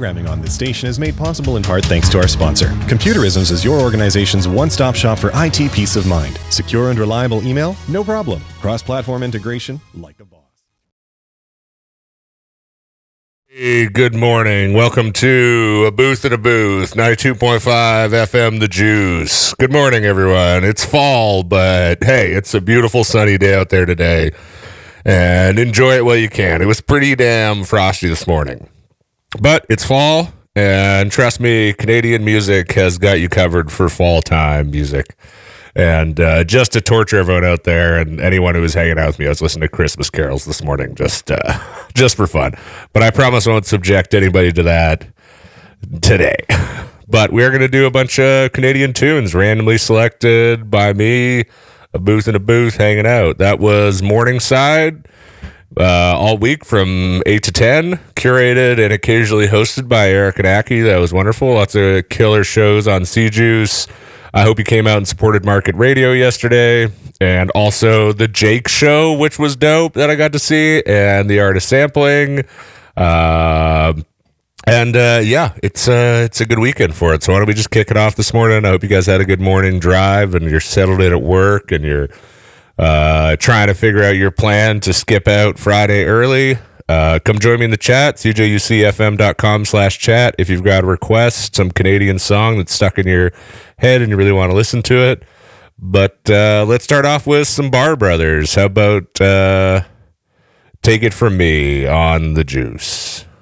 Programming on this station is made possible in part thanks to our sponsor. Computerisms is your organization's one-stop shop for IT peace of mind. Secure and reliable email? No problem. Cross-platform integration? Like a boss. Hey, good morning. Welcome to A Booth in a Booth, 92.5 FM The Juice. Good morning, everyone. It's fall, but hey, it's a beautiful sunny day out there today, and enjoy it while you can. It was pretty damn frosty this morning, but it's fall, and trust me, Canadian music has got you covered for fall time music. And just to torture everyone out there and anyone who was hanging out with me, I was listening to Christmas carols this morning just for fun. But I promise I won't subject anybody to that today. But we're going to do a bunch of Canadian tunes randomly selected by me, A Booth in a Booth, hanging out. That was Morningside all week from 8 to 10, curated and occasionally hosted by Eric and Aki. That was wonderful. Lots of killer shows on C-Juice. I hope you came out and supported Market Radio yesterday, and also the Jake Show, which was dope, that I got to see, and the Art of Sampling. Yeah, it's a good weekend for it. So why don't we just kick it off this morning? I hope you guys had a good morning drive, and you're settled in at work, and you're trying to figure out your plan to skip out Friday early. Come join me in the chat, cjucfm.com/chat. If you've got a request, some Canadian song that's stuck in your head and you really want to listen to it. But let's start off with some Bar Brothers. How about Take It From Me on The Juice?